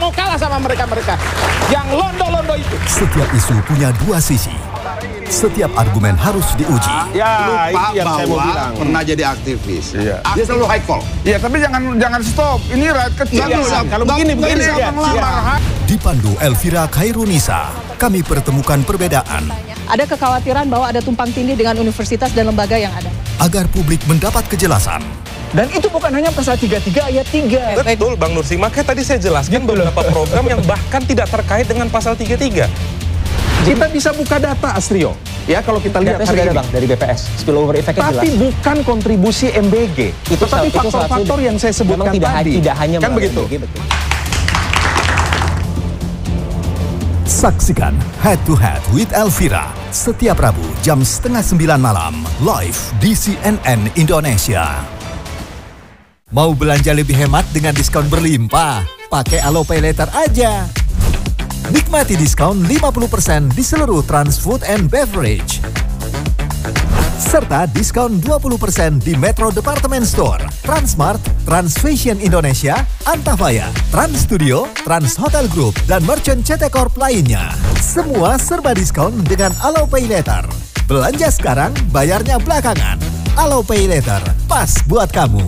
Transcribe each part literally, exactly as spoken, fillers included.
mau kalah sama mereka-mereka yang londo-londo itu. Setiap isu punya dua sisi. Setiap argumen harus diuji. Ya, Lupa itu yang saya mau bahwa bilang. pernah jadi aktivis. Iya. Dia selalu high call. Ya, tapi jangan jangan stop. Ini rakyat kecil. Nggak bisa. Kalau Nggak- begini, nggak begini bisa ya. mengelamar. Dipandu Elvira Khairunisa, kami pertemukan perbedaan Ada kekhawatiran bahwa ada tumpang tindih dengan universitas dan lembaga yang ada. agar publik mendapat kejelasan. Dan itu bukan hanya pasal tiga puluh tiga ayat tiga. Betul Bang Nursi, makanya tadi saya jelaskan beberapa program yang bahkan tidak terkait dengan pasal tiga puluh tiga. Kita bisa buka data, Astrio. Ya, kalau kita lihat Data hari sudah ada ini. Bang dari B P S, spillover efeknya jelas. Tapi bukan kontribusi M B G. Itu Tetapi itu faktor-faktor salah- yang saya sebutkan memang tidak, tadi. tidak hanya Kan melalui begitu? M B G, betul. Saksikan Head to Head with Elvira setiap Rabu jam setengah sembilan malam live di C N N Indonesia. Mau belanja lebih hemat dengan diskon berlimpah? Pakai Alo Pay Later aja. Nikmati diskon lima puluh persen di seluruh Trans Food and Beverage. Serta diskon dua puluh persen di Metro Department Store, Transmart, Trans Fashion Indonesia, Antavaya, Trans Studio, Trans Hotel Group, dan Merchant C T Corp lainnya. Semua serba diskon dengan Alo Pay Later. Belanja sekarang, bayarnya belakangan. Alo Pay Later, pas buat kamu.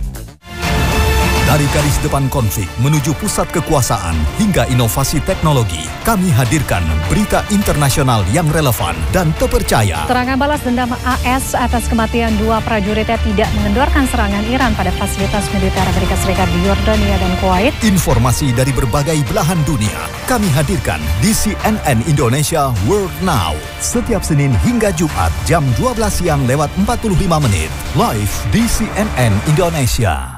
Dari garis depan konflik menuju pusat kekuasaan hingga inovasi teknologi, kami hadirkan berita internasional yang relevan dan terpercaya. Serangan balas dendam A S atas kematian dua prajuritnya tidak mengendorkan serangan Iran pada fasilitas militer Amerika Serikat di Yordania dan Kuwait. Informasi dari berbagai belahan dunia kami hadirkan di C N N Indonesia World Now. Setiap Senin hingga Jumat jam dua belas siang lewat empat puluh lima menit. Live di C N N Indonesia.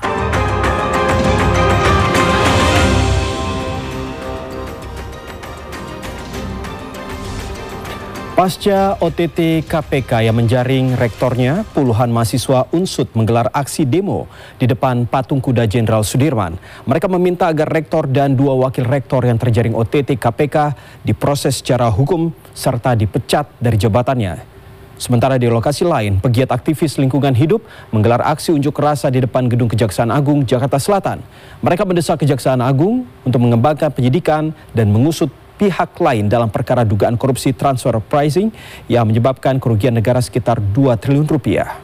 Pasca O T T K P K yang menjaring rektornya, puluhan mahasiswa Unsut menggelar aksi demo di depan patung kuda Jenderal Sudirman. Mereka meminta agar rektor dan dua wakil rektor yang terjaring O T T K P K diproses secara hukum serta dipecat dari jabatannya. Sementara di lokasi lain, pegiat aktivis lingkungan hidup menggelar aksi unjuk rasa di depan Gedung Kejaksaan Agung Jakarta Selatan. Mereka mendesak Kejaksaan Agung untuk mengembangkan penyidikan dan mengusut pihak lain dalam perkara dugaan korupsi transfer pricing yang menyebabkan kerugian negara sekitar dua triliun rupiah.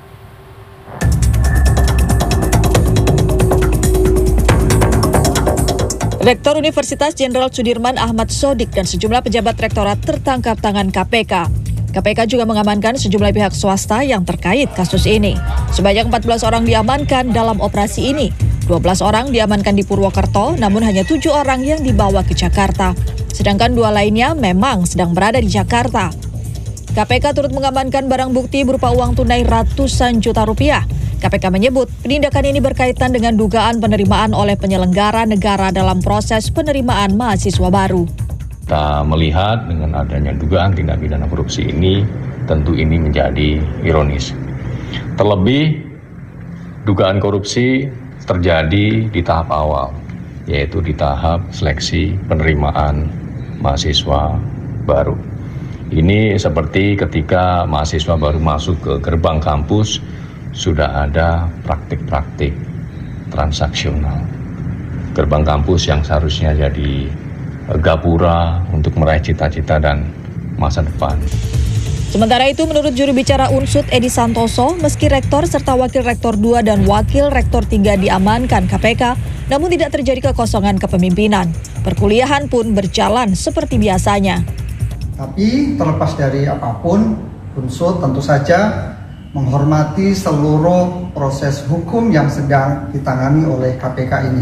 Rektor Universitas Jenderal Sudirman Ahmad Sodik dan sejumlah pejabat rektorat tertangkap tangan K P K. K P K juga mengamankan sejumlah pihak swasta yang terkait kasus ini. Sebanyak empat belas orang diamankan dalam operasi ini. dua belas orang diamankan di Purwokerto, namun hanya tujuh orang yang dibawa ke Jakarta. Sedangkan dua lainnya memang sedang berada di Jakarta. K P K turut mengamankan barang bukti berupa uang tunai ratusan juta rupiah. K P K menyebut penindakan ini berkaitan dengan dugaan penerimaan oleh penyelenggara negara dalam proses penerimaan mahasiswa baru. Kita melihat dengan adanya dugaan tindak pidana korupsi ini, tentu ini menjadi ironis. Terlebih, dugaan korupsi terjadi di tahap awal, yaitu di tahap seleksi penerimaan mahasiswa baru. Ini seperti ketika mahasiswa baru masuk ke gerbang kampus, sudah ada praktik-praktik transaksional. Gerbang kampus yang seharusnya jadi gapura untuk meraih cita-cita dan masa depan. Sementara itu, menurut juru bicara Unsut Edi Santoso, meski rektor serta wakil rektor dua dan wakil rektor tiga diamankan K P K, namun tidak terjadi kekosongan kepemimpinan. Perkuliahan pun berjalan seperti biasanya. Tapi terlepas dari apapun, Unsut tentu saja menghormati seluruh proses hukum yang sedang ditangani oleh K P K ini.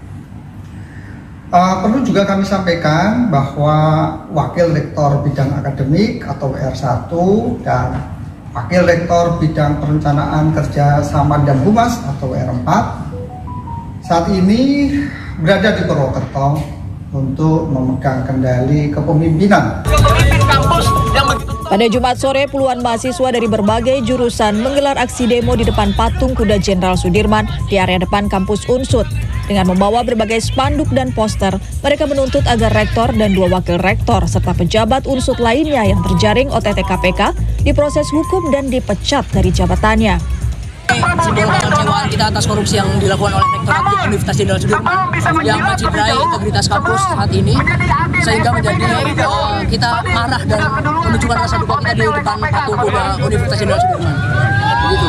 Uh, perlu juga kami sampaikan bahwa Wakil Rektor Bidang Akademik atau W R satu dan Wakil Rektor Bidang Perencanaan Kerjasama dan Humas atau W R empat saat ini berada di Purwokerto untuk memegang kendali kepemimpinan. Pada Jumat sore, puluhan mahasiswa dari berbagai jurusan menggelar aksi demo di depan patung kuda Jenderal Sudirman di area depan kampus Unsut. Dengan membawa berbagai spanduk dan poster, mereka menuntut agar rektor dan dua wakil rektor serta pejabat Unsut lainnya yang terjaring O T T K P K diproses hukum dan dipecat dari jabatannya. Simbol kekecewaan kita atas korupsi yang dilakukan oleh Rektorat Universitas Jenderal Sudirman yang mencederai integritas kampus saat ini, sehingga menjadi uh, kita marah dan menunjukkan rasa duka kita di depan patung kuda Universitas Jenderal Sudirman. Begitu.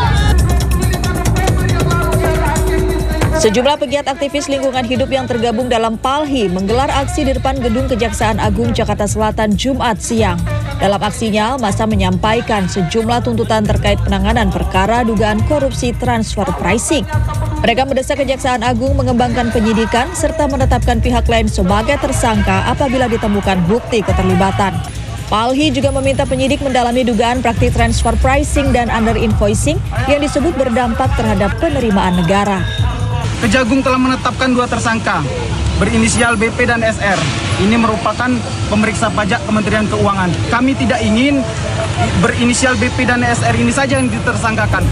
Sejumlah pegiat aktivis lingkungan hidup yang tergabung dalam PALHI menggelar aksi di depan Gedung Kejaksaan Agung Jakarta Selatan Jumat siang. Dalam aksinya, massa menyampaikan sejumlah tuntutan terkait penanganan perkara dugaan korupsi transfer pricing. Mereka mendesak Kejaksaan Agung mengembangkan penyidikan serta menetapkan pihak lain sebagai tersangka apabila ditemukan bukti keterlibatan. PALHI juga meminta penyidik mendalami dugaan praktik transfer pricing dan under invoicing yang disebut berdampak terhadap penerimaan negara. Kejagung telah menetapkan dua tersangka berinisial B P dan S R. Ini merupakan pemeriksa pajak Kementerian Keuangan. Kami tidak ingin berinisial B P dan S R ini saja yang ditersangkakan.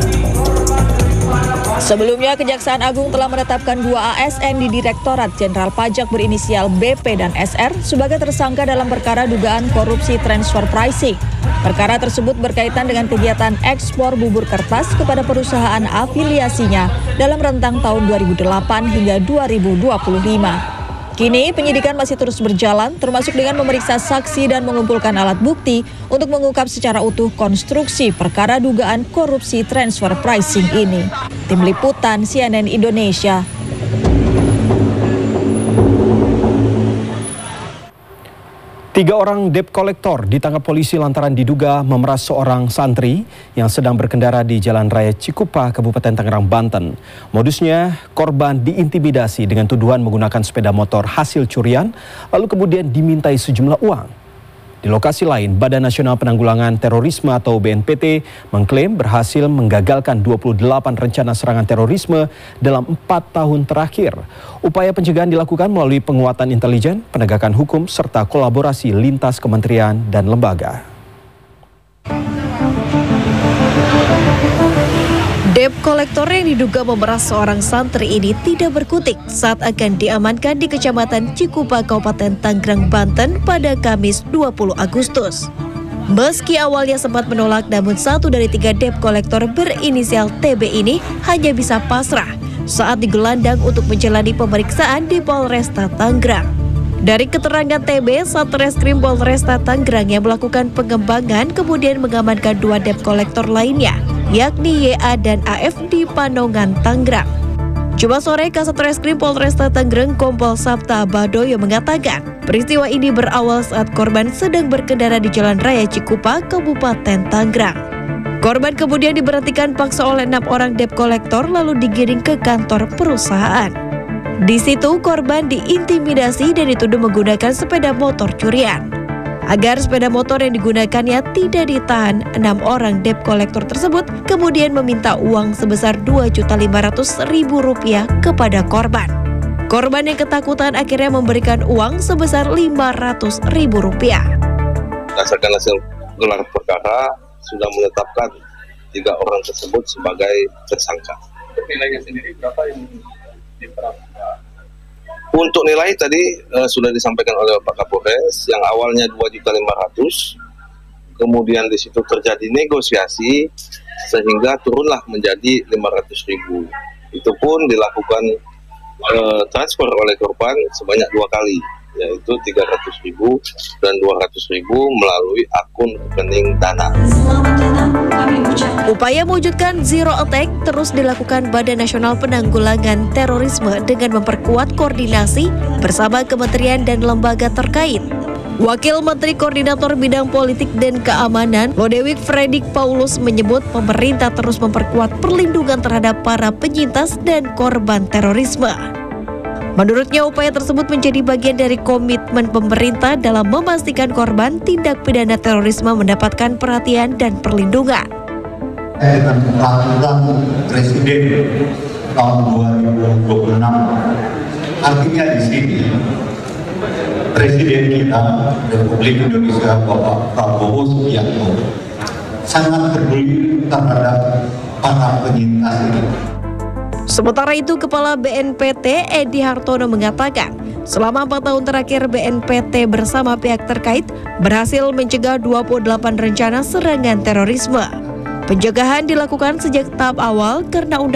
Sebelumnya, Kejaksaan Agung telah menetapkan dua A S N di Direktorat Jenderal Pajak berinisial B P dan S R sebagai tersangka dalam perkara dugaan korupsi transfer pricing. Perkara tersebut berkaitan dengan kegiatan ekspor bubur kertas kepada perusahaan afiliasinya dalam rentang tahun dua ribu delapan hingga dua ribu dua puluh lima. Kini penyidikan masih terus berjalan, termasuk dengan memeriksa saksi dan mengumpulkan alat bukti untuk mengungkap secara utuh konstruksi perkara dugaan korupsi transfer pricing ini. Tim Liputan C N N Indonesia. Tiga orang debt collector ditangkap polisi lantaran diduga memeras seorang santri yang sedang berkendara di Jalan Raya Cikupa, Kabupaten Tangerang, Banten. Modusnya, korban diintimidasi dengan tuduhan menggunakan sepeda motor hasil curian, lalu kemudian dimintai sejumlah uang. Di lokasi lain, Badan Nasional Penanggulangan Terorisme atau B N P T mengklaim berhasil menggagalkan dua puluh delapan rencana serangan terorisme dalam empat tahun terakhir. Upaya pencegahan dilakukan melalui penguatan intelijen, penegakan hukum, serta kolaborasi lintas kementerian dan lembaga. Debt kolektor yang diduga memeras seorang santri ini tidak berkutik saat akan diamankan di Kecamatan Cikupa, Kabupaten Tangerang, Banten pada Kamis dua puluh Agustus. Meski awalnya sempat menolak, namun satu dari tiga debt kolektor berinisial T B ini hanya bisa pasrah saat digelandang untuk menjalani pemeriksaan di Polresta Tangerang. Dari keterangan T B, Satreskrim Polresta Tangerang yang melakukan pengembangan kemudian mengamankan dua debt kolektor lainnya, yakni Y A dan A F di Panongan, Tangerang. Jumat sore, Kasat Reskrim Polresta Tangerang Kompol Sabta Badoyo mengatakan peristiwa ini berawal saat korban sedang berkendara di Jalan Raya Cikupa, Kabupaten Tangerang. Korban kemudian diberhentikan paksa oleh enam orang debt kolektor lalu digiring ke kantor perusahaan. Di situ korban diintimidasi dan dituduh menggunakan sepeda motor curian. Agar sepeda motor yang digunakannya tidak ditahan, enam orang debt kolektor tersebut kemudian meminta uang sebesar dua juta lima ratus ribu rupiah kepada korban. Korban yang ketakutan akhirnya memberikan uang sebesar lima ratus ribu rupiah. Berdasarkan hasil gelar perkara, sudah menetapkan tiga orang tersebut sebagai tersangka. Nilainya sendiri berapa yang diperapkan? Untuk nilai tadi uh, sudah disampaikan oleh Pak Kapolres, yang awalnya dua juta lima ratus ribu, kemudian di situ terjadi negosiasi sehingga turunlah menjadi lima ratus ribu. Itu pun dilakukan uh, transfer oleh korban sebanyak dua kali, yaitu tiga ratus ribu dan dua ratus ribu melalui akun rekening Dana. Upaya mewujudkan zero attack terus dilakukan Badan Nasional Penanggulangan Terorisme dengan memperkuat koordinasi bersama kementerian dan lembaga terkait. Wakil Menteri Koordinator Bidang Politik dan Keamanan, Lodewijk Fredrik Paulus menyebut pemerintah terus memperkuat perlindungan terhadap para penyintas dan korban terorisme. Menurutnya, upaya tersebut menjadi bagian dari komitmen pemerintah dalam memastikan korban tindak pidana terorisme mendapatkan perhatian dan perlindungan. Eh, dan peraturan Presiden tahun dua ribu dua puluh enam, artinya di sini Presiden kita Republik Indonesia Bapak Prabowo Subianto sangat peduli terhadap para penyintas ini. Sementara itu, Kepala B N P T Edi Hartono mengatakan, selama empat tahun terakhir B N P T bersama pihak terkait berhasil mencegah dua puluh delapan rencana serangan terorisme. Pencegahan dilakukan sejak tahap awal karena undang